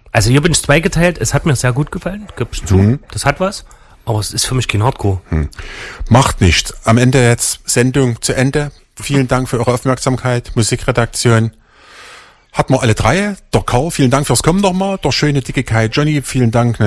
Also hier bin ich zweigeteilt. Es hat mir sehr gut gefallen, gebe ich zu. Das hat was. Aber es ist für mich kein Hardcore. Macht nichts. Am Ende jetzt Sendung zu Ende. Vielen Dank für eure Aufmerksamkeit. Musikredaktion hatten wir alle drei. Der Karl, vielen Dank fürs Kommen nochmal. Der schöne, dicke Kai Johnny, vielen Dank